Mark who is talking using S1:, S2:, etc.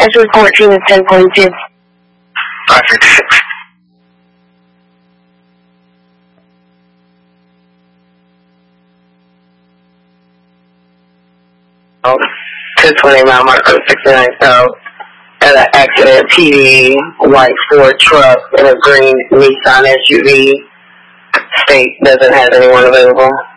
S1: Entry 14 is 10.2.
S2: 556. Oh, 220 mile marker 69 South. At an accident, PD, white Ford truck, and a green Nissan SUV. State doesn't have anyone available.